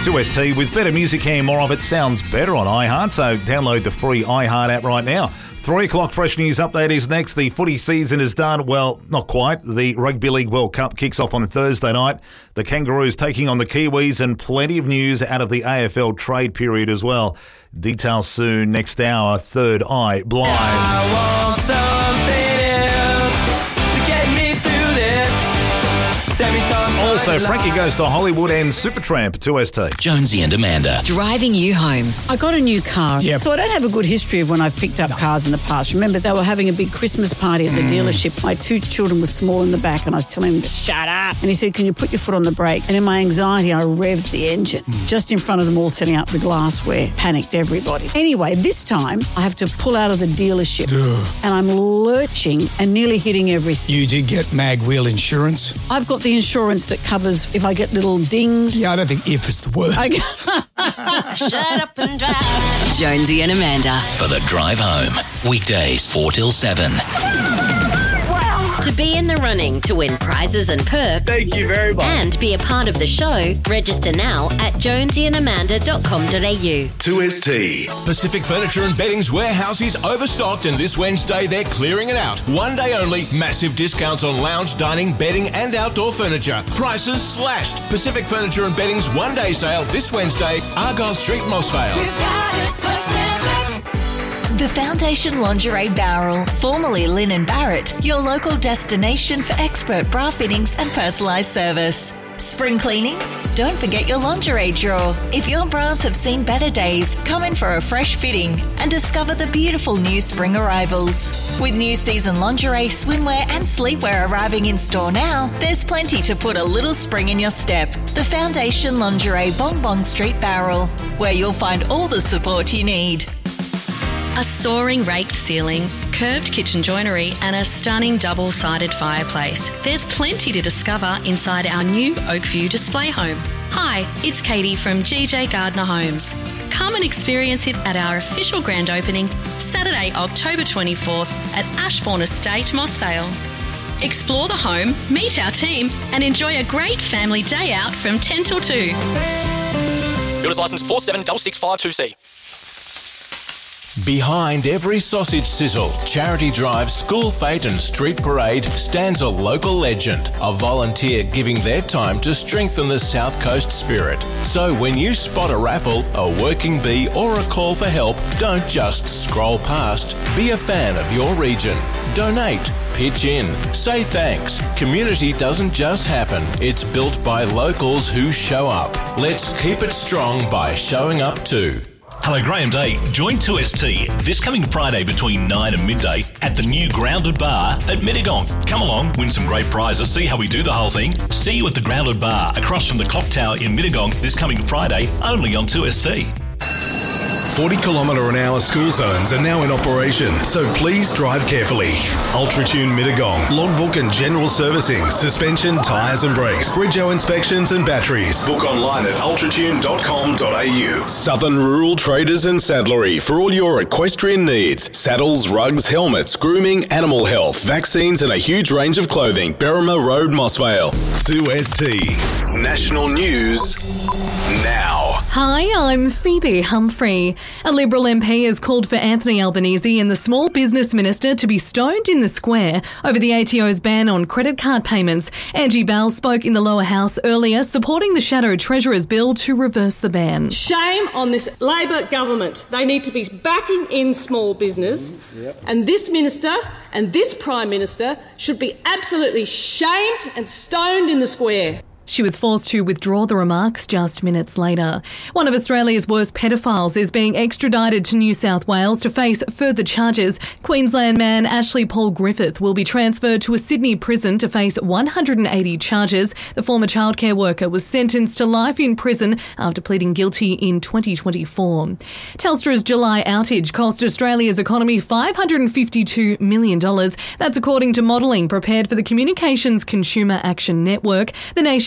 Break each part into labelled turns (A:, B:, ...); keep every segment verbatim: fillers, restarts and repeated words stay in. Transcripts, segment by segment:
A: two S T with better music and more of it sounds better on iHeart, so download the free iHeart app right now. Three o'clock fresh news update is next. The footy season is done. Well, not quite. The Rugby League World Cup kicks off on Thursday night. The Kangaroos taking on the Kiwis, and plenty of news out of the A F L trade period as well. Details soon. Next hour, Third Eye Blind.
B: I want something else to get me through this.
A: Also, Frankie Goes to Hollywood and Supertramp, two S T.
C: Jonesy and Amanda.
D: Driving you home. I got a new car,
E: Yep.
D: so I don't have a good history of when I've picked up cars in the past. Remember, they were having a big Christmas party at the dealership. My two children were small in the back, and I was telling him to shut up. And he said, can you put your foot on the brake? And in my anxiety, I revved the engine just in front of them all, setting up the glassware. Panicked everybody. Anyway, this time, I have to pull out of the dealership, and I'm lurching and nearly hitting everything.
E: You did get mag wheel insurance?
D: I've got the insurance that covers if I get little dings.
E: Yeah, I don't think if is the word.
D: I
F: Shut up and drive.
C: Jonesy and Amanda. For the drive home. Weekdays four till seven.
F: To be in the running to win prizes and perks.
G: Thank you very much.
F: And be a part of the show, register now at jonesy and amanda dot com dot a u.
H: two S T.
I: Pacific Furniture and Bedding's warehouse is overstocked, and this Wednesday they're clearing it out. One day only, massive discounts on lounge, dining, bedding and outdoor furniture. Prices slashed. Pacific Furniture and Bedding's one-day sale this Wednesday, Argyle Street, Mossvale.
J: The Foundation Lingerie Barrel, formerly Lynn and Barrett, your local destination for expert bra fittings and personalised service. Spring cleaning? Don't forget your lingerie drawer. If your bras have seen better days, come in for a fresh fitting and discover the beautiful new spring arrivals. With new season lingerie, swimwear and sleepwear arriving in store now, there's plenty to put a little spring in your step. The Foundation Lingerie Bong Bong Street Barrel, where you'll find all the support you need.
K: A soaring raked ceiling, curved kitchen joinery and a stunning double-sided fireplace. There's plenty to discover inside our new Oakview display home. Hi, it's Katie from G J Gardner Homes. Come and experience it at our official grand opening, Saturday, October twenty-fourth at Ashbourne Estate, Mossvale. Explore the home, meet our team and enjoy a great family day out from ten till two.
L: Builder's licence four seven six six five two C.
I: Behind every sausage sizzle, charity drive, school fete and street parade stands a local legend, a volunteer giving their time to strengthen the South Coast spirit. So when you spot a raffle, a working bee or a call for help, don't just scroll past. Be a fan of your region. Donate. Pitch in. Say thanks. Community doesn't just happen. It's built by locals who show up. Let's keep it strong by showing up too.
M: Hello, Graham Day. Join two S T this coming Friday between nine and midday at the new Grounded Bar at Mittagong. Come along, win some great prizes, see how we do the whole thing. See you at the Grounded Bar across from the Clock Tower in Mittagong this coming Friday, only on two S T.
H: forty kilometre an hour school zones are now in operation, so please drive carefully. UltraTune Mittagong, logbook and general servicing, suspension, tyres and brakes, Bridgeo inspections and batteries. Book online at ultratune dot com dot a u. Southern Rural Traders and Saddlery for all your equestrian needs. Saddles, rugs, helmets, grooming, animal health, vaccines and a huge range of clothing. Berrima Road, Mossvale. two S T. National News now.
N: Hi, I'm Phoebe Humphrey. A Liberal M P has called for Anthony Albanese and the Small Business Minister to be stoned in the square over the A T O's ban on credit card payments. Angie Bell spoke in the lower house earlier, supporting the Shadow Treasurer's bill to reverse the ban.
O: Shame on this Labor government. They need to be backing in small business. Yep. And this minister and this Prime Minister should be absolutely shamed and stoned in the square.
N: She was forced to withdraw the remarks just minutes later. One of Australia's worst pedophiles is being extradited to New South Wales to face further charges. Queensland man Ashley Paul Griffith will be transferred to a Sydney prison to face one hundred eighty charges. The former childcare worker was sentenced to life in prison after pleading guilty in twenty twenty-four. Telstra's July outage cost Australia's economy five hundred fifty-two million dollars. That's according to modelling prepared for the Communications Consumer Action Network. The nation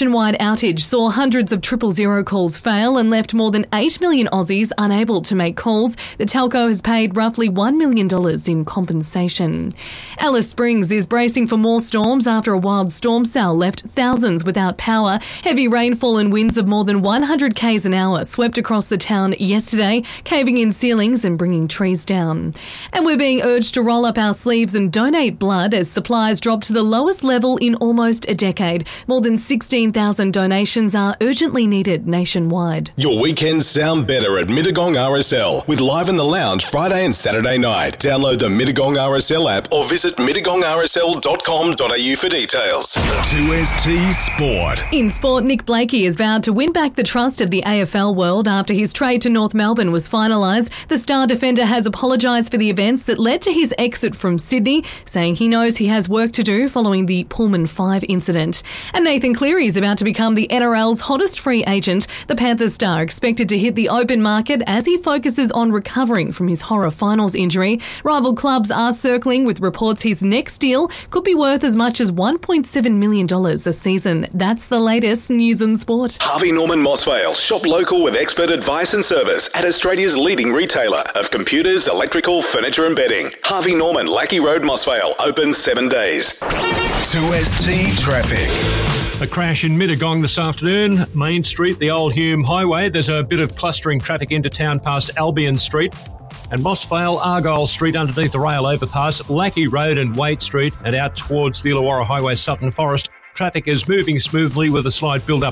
N: nationwide outage saw hundreds of triple zero calls fail and left more than eight million Aussies unable to make calls. The telco has paid roughly one million dollars in compensation. Alice Springs is bracing for more storms after a wild storm cell left thousands without power. Heavy rainfall and winds of more than one hundred kays an hour swept across the town yesterday, caving in ceilings and bringing trees down. And we're being urged to roll up our sleeves and donate blood as supplies drop to the lowest level in almost a decade. More than sixteen thousand donations are urgently needed nationwide.
H: Your weekends sound better at Mittagong R S L with Live in the Lounge Friday and Saturday night. Download the Mittagong R S L app or visit mittagong r s l dot com dot a u for details. two S T Sport.
N: In sport, Nick Blakey has vowed to win back the trust of the A F L world after his trade to North Melbourne was finalised. The star defender has apologised for the events that led to his exit from Sydney, saying he knows he has work to do following the Pullman five incident. And Nathan Cleary is about to become the N R L's hottest free agent. The Panthers star expected to hit the open market as he focuses on recovering from his horror finals injury. Rival clubs are circling with reports his next deal could be worth as much as one point seven million dollars a season. That's the latest news and sport.
H: Harvey Norman Mossvale. Shop local with expert advice and service at Australia's leading retailer of computers, electrical, furniture and bedding. Harvey Norman, Lackey Road, Mossvale. Open seven days. two S T Traffic.
G: A crash in Mittagong this afternoon. Main Street, the Old Hume Highway. There's a bit of clustering traffic into town past Albion Street. And Mossvale, Argyle Street underneath the rail overpass, Lackey Road and Waite Street, and out towards the Illawarra Highway, Sutton Forest. Traffic is moving smoothly with a slight build-up.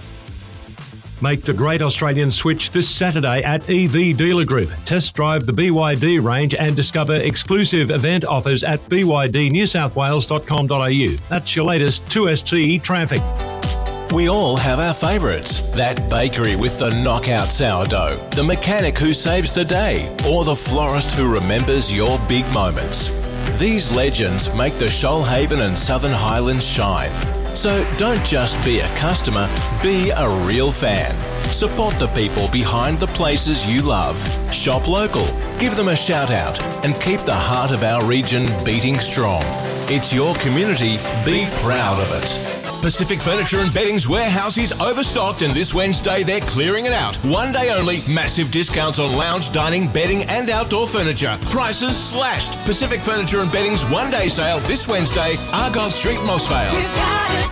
G: Make the great Australian switch this Saturday at E V Dealer Group. Test drive the B Y D range and discover exclusive event offers at b y d new south wales dot com dot a u. That's your latest two S T traffic.
I: We all have our favourites. That bakery with the knockout sourdough, the mechanic who saves the day, or the florist who remembers your big moments. These legends make the Shoalhaven and Southern Highlands shine. So don't just be a customer, be a real fan. Support the people behind the places you love. Shop local, give them a shout out, and keep the heart of our region beating strong. It's your community, be proud of it. Pacific Furniture and Bedding's warehouse is overstocked, and this Wednesday they're clearing it out. One day only, massive discounts on lounge, dining, bedding and outdoor furniture. Prices slashed. Pacific Furniture and Bedding's one-day sale this Wednesday, Argyle Street, Mossvale.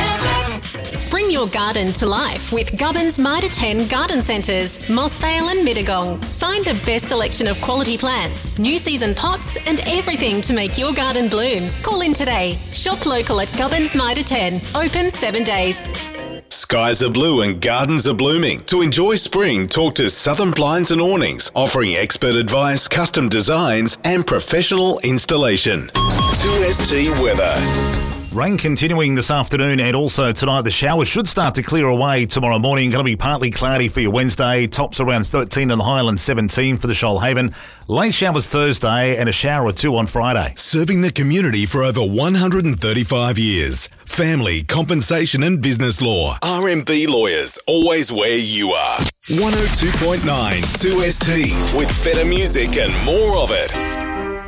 F: Bring your garden to life with Gubbins Mitre ten Garden Centres, Mossvale and Mittagong. Find the best selection of quality plants, new season pots and everything to make your garden bloom. Call in today. Shop local at Gubbins Mitre ten. Open seven days.
H: Skies are blue and gardens are blooming. To enjoy spring, talk to Southern Blinds and Awnings, offering expert advice, custom designs and professional installation. two S T weather.
A: Rain continuing this afternoon and also tonight. The showers should start to clear away tomorrow morning. Going to be partly cloudy for your Wednesday. Tops around thirteen in the Highlands, seventeen for the Shoalhaven. Late showers Thursday and a shower or two on Friday.
H: Serving the community for over one hundred thirty-five years. Family, compensation and business law. R M B Lawyers, always where you are. one oh two point nine two S T with better music and more of it.